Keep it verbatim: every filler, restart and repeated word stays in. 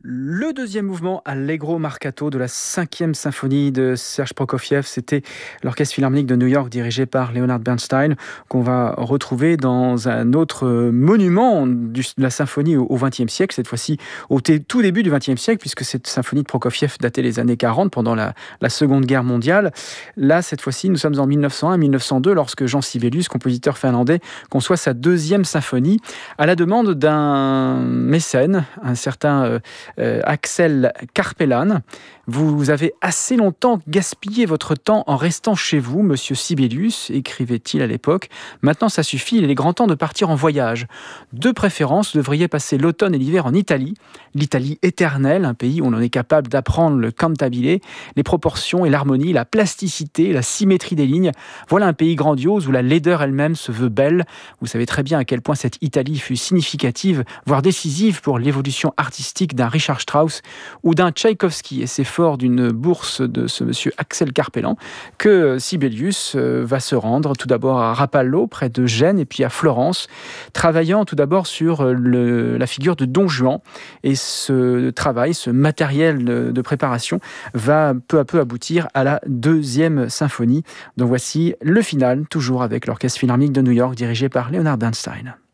Le deuxième mouvement Allegro Marcato de la cinquième symphonie de Serge Prokofiev, c'était l'Orchestre Philharmonique de New York dirigé par Leonard Bernstein, qu'on va retrouver dans un autre monument du- de la symphonie au vingtième siècle, cette fois-ci au t- tout début du vingtième siècle, puisque cette symphonie de Prokofiev datait des années quarante, pendant la, la Seconde Guerre mondiale. Là, cette fois-ci, nous sommes en mille neuf cent un mille neuf cent deux, lorsque Jean Sibelius, compositeur finlandais, conçoit sa deuxième symphonie, à la demande d'un mécène, un certain... euh, Euh, Axel Karpelan. Vous avez assez longtemps gaspillé votre temps en restant chez vous, monsieur Sibelius, écrivait-il à l'époque. Maintenant, ça suffit, il est grand temps de partir en voyage. De préférence, vous devriez passer l'automne et l'hiver en Italie. L'Italie éternelle, un pays où l'on est capable d'apprendre le cantabile, les proportions et l'harmonie, la plasticité, la symétrie des lignes. Voilà un pays grandiose où la laideur elle-même se veut belle. Vous savez très bien à quel point cette Italie fut significative, voire décisive pour l'évolution artistique d'un Richard Strauss ou d'un Tchaïkovski. Et c'est fort d'une bourse de ce monsieur Axel Karpelan que Sibelius euh, va se rendre tout d'abord à Rapallo, près de Gênes, et puis à Florence, travaillant tout d'abord sur le, la figure de Don Juan. Et ce travail, ce matériel de, de préparation va peu à peu aboutir à la deuxième symphonie. Donc voici le final, toujours avec l'Orchestre Philharmonique de New York dirigé par Leonard Bernstein.